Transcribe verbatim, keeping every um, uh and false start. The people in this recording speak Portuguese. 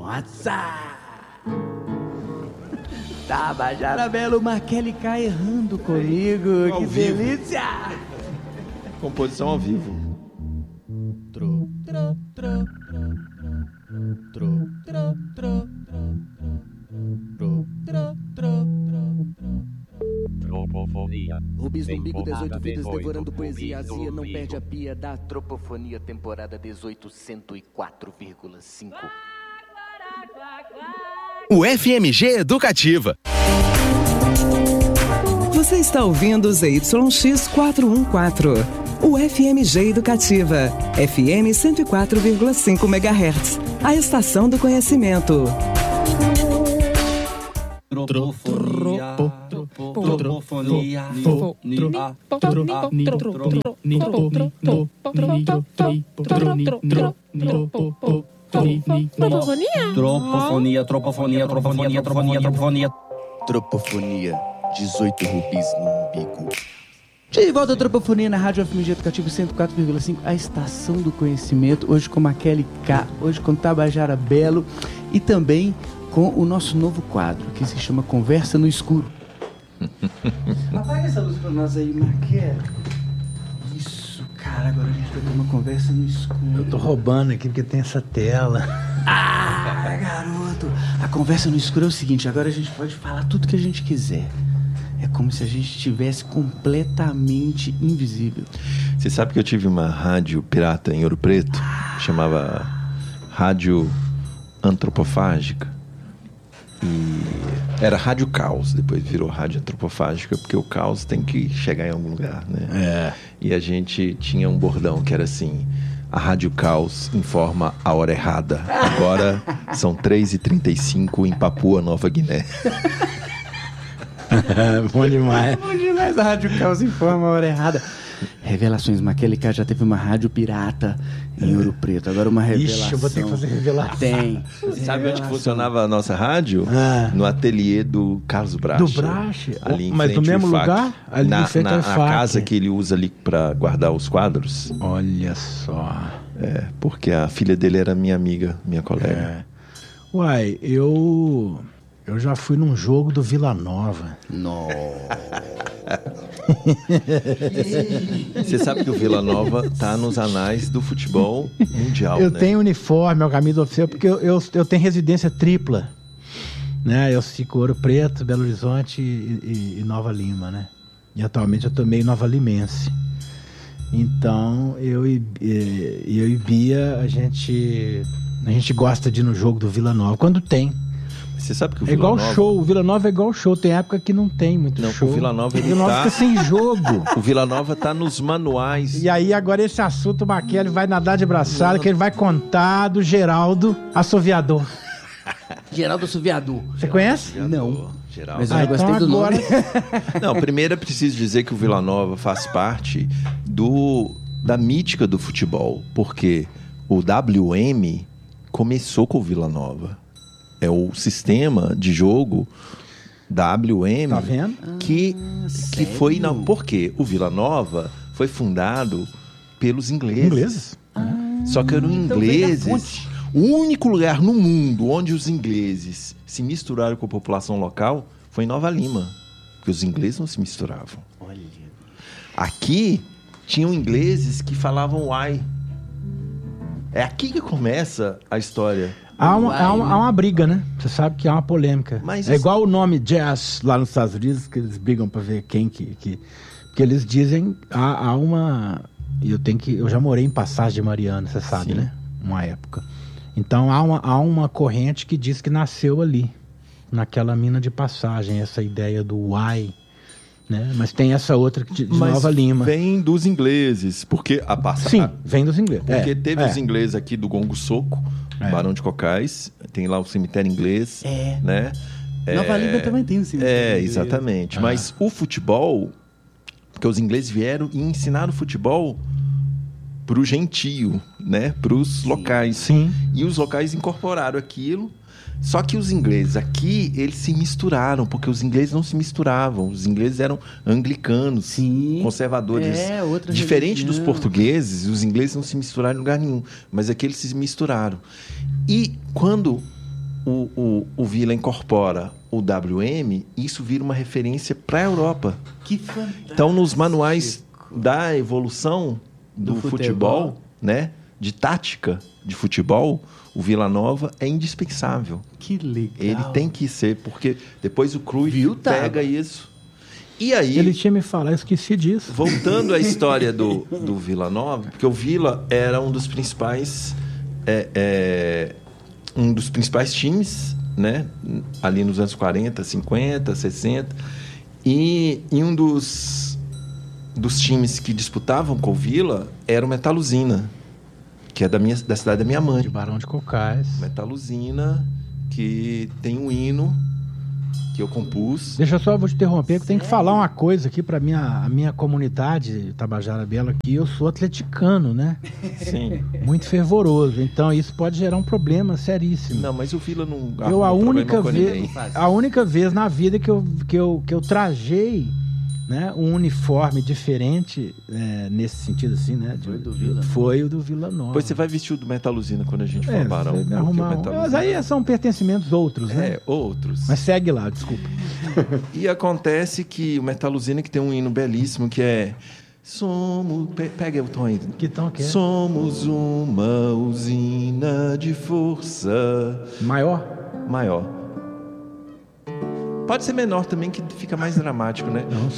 Nossa! Tabajara Belo, Marquele K errando comigo. Ao que vivo. delícia! Composição ao vivo. Tro, tro, tro, tro, tro, tro, tro, tro, tro, Tropofonia. Rubis do umbigo, Temporada dezoito vidas, dezoito, devorando poesia. Rubis do Azia não umbigo. perde a pia da Tropofonia, temporada dezoito, cento e quatro vírgula cinco. O F M G Educativa. Você está ouvindo o Z Y X quatrocentos e quatorze. O F M G Educativa. F M cento e quatro vírgula cinco megahertz. A estação do conhecimento. Tropofonia, tropofonia, tropofonia, tropofonia, tropofonia, tropofonia, tropofonia, tropofonia. Tropofonia, dezoito rubis no umbigo. De volta à Tropofonia na Rádio F M G Educativo cento e quatro vírgula cinco, a estação do conhecimento, hoje com Marquele K, hoje com Tabajara Belo e também com o nosso novo quadro, que se chama Conversa no Escuro. Apaga essa luz pra nós aí, Marquele. Isso, cara, agora a gente vai ter uma conversa no escuro. Eu tô roubando aqui porque tem essa tela. Ah, garoto! A conversa no escuro é o seguinte, agora a gente pode falar tudo que a gente quiser. É como se a gente estivesse completamente invisível. Você sabe que eu tive uma rádio pirata em Ouro Preto, chamava Rádio Antropofágica. E era Rádio Caos, depois virou Rádio Antropofágica, porque o caos tem que chegar em algum lugar, né? É. E a gente tinha um bordão que era assim: a Rádio Caos informa a hora errada. Agora são três e trinta e cinco em Papua Nova Guiné. Bom demais. Bom demais, a Rádio Caos informa a hora errada. Revelações, Marquele K já teve uma rádio pirata em Ouro Preto, agora uma revelação. Ixi, eu vou ter que fazer revelação. Tem. Sabe onde que funcionava a nossa rádio? Ah. No ateliê do Carlos Bracha. Do Bracha? Ali em Mas no frente ao mesmo I F A C. lugar? Ali na, em frente na ao a I F A C. casa que ele usa ali pra guardar os quadros. Olha só. É, porque a filha dele era minha amiga, minha colega. É. Uai, eu... Eu já fui num jogo do Vila Nova. Nossa. Você sabe que o Vila Nova tá nos anais do futebol mundial, Eu né? tenho uniforme, a camisa oficial, porque eu, eu, eu tenho residência tripla. Né? Eu fico Ouro Preto, Belo Horizonte e, e, e Nova Lima, né? E atualmente eu tô meio nova limense. Então, eu e, e, eu e Bia, a gente, a gente gosta de ir no jogo do Vila Nova, quando tem. Você sabe que o É Vila igual Nova... show, o Vila Nova é igual show, tem época que não tem muito Não, show. o Vila Nova, o ele Vila Nova tá- fica sem jogo. O Vila Nova tá nos manuais. E aí agora esse assunto, o Marquele vai nadar de braçada, que ele vai contar do Geraldo Assoviador. Geraldo Assoviador. Você conhece? Não. Geral. Mas eu Ah, já gostei então do agora- nome. Não, primeiro é preciso dizer que o Vila Nova faz parte do, da mítica do futebol, porque o W M começou com o Vila Nova. É o sistema de jogo W M Tá vendo? que, Ah, que sério? foi... Não, por quê? O Vila Nova foi fundado pelos ingleses. Ingleses? Só que eram então veio da ingleses. fonte. O único lugar no mundo onde os ingleses se misturaram com a população local foi em Nova Lima. Porque os ingleses não se misturavam. Olha. Aqui tinham ingleses que falavam uai. É aqui que começa a história. Há uma, Uai, há, uma, né? há uma briga, né? Você sabe que há uma polêmica. Mas é isso- igual o nome jazz lá nos Estados Unidos, que eles brigam pra ver quem que... que porque eles dizem... Há, há uma... E eu tenho que... Eu já morei em Passagem de Mariana, você sabe, Sim. né? Uma época. Então há uma, há uma corrente que diz que nasceu ali. Naquela mina de Passagem. Essa ideia do why, né? Mas tem essa outra de, de Mas Nova Lima. vem dos ingleses, porque a passa... Sim, vem dos ingleses. Porque É, teve é. os ingleses aqui do Gongo Soco, É. Barão de Cocais, tem lá o cemitério inglês, É. né? Nova É, Lima também tem um cemitério É, inglês. exatamente. Ah. Mas o futebol, porque os ingleses vieram e ensinaram o futebol pro gentio, né? Pros locais. Sim. E os locais incorporaram aquilo. Só que os ingleses aqui, eles se misturaram, porque os ingleses não se misturavam. Os ingleses eram anglicanos, Sim. conservadores. É, outra Diferente dos religião. portugueses, os ingleses não se misturaram em lugar nenhum. Mas aqui eles se misturaram. E quando o, o, o Vila incorpora o W M, isso vira uma referência para a Europa. Que fantástico. Então, nos manuais da evolução do, Do futebol, futebol. né, de tática de futebol, o Vila Nova é indispensável. Que legal. Ele tem que ser, porque depois o Cruyff Viu, tá? pega isso. E aí, Ele tinha me falado, eu esqueci disso. voltando à história do, do Vila Nova, porque o Vila era um dos principais, é, é, um dos principais times, né, ali nos anos quarenta, cinquenta, sessenta, e, e um dos, dos times que disputavam com o Vila era o Metaluzina, que é da, minha, da cidade da minha mãe. De Barão de Cocais. Metaluzina, que tem um hino que eu compus. Deixa eu só, vou te interromper, que eu tenho que falar uma coisa aqui para minha, a minha comunidade Tabajara Belo aqui. Eu sou atleticano, né? Sim. Muito fervoroso. Então isso pode gerar um problema seríssimo. Não, mas o Vila não eu a arruma única problema com vez, ninguém. a única vez na vida que eu que eu, que eu trajei, né, um uniforme diferente, é, nesse sentido assim, né? de- Foi do Vila foi o do Vila Nova. Depois você vai vestir o do Metaluzina quando a gente for é, Barão. você me porque arrumar o um- Metaluzina- Mas aí são pertencimentos outros, né? É, outros. Mas segue lá, desculpa. E acontece que o Metaluzina, que tem um hino belíssimo, que é... Somos... pe- Pega o tom aí. Que tom que é? Somos uma usina de força Maior? maior. Pode ser menor também, que fica mais dramático, né? Não,